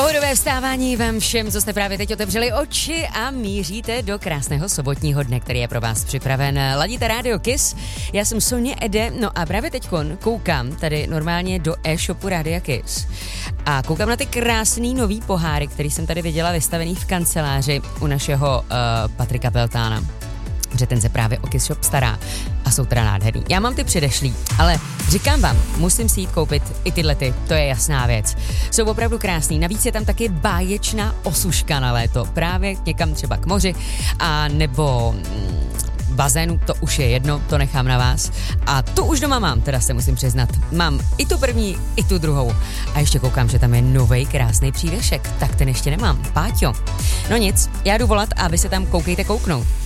Pohodové vstávání vám všem, co jste právě teď otevřeli oči a míříte do krásného sobotního dne, který je pro vás připraven. Ladíte Radio Kiss, já jsem Soně Ede, no a právě teďkon koukám tady normálně do e-shopu Radia Kiss a koukám na ty krásný nový poháry, který jsem tady viděla vystavený v kanceláři u našeho Patrika Peltána, že ten se právě o Kiss Shop stará a jsou teda nádherný. Já mám ty předešlý, ale říkám vám, musím si jít koupit i tyhle ty, to je jasná věc. Jsou opravdu krásný, navíc je tam taky báječná osuška na léto, právě někam třeba k moři a nebo bazénu, to už je jedno, to nechám na vás. A tu už doma mám, teda se musím přiznat. Mám i tu první, i tu druhou. A ještě koukám, že tam je novej krásný přívěšek, tak ten ještě nemám. Páťo. No nic, já jdu volat a vy se tam koukejte kouknout.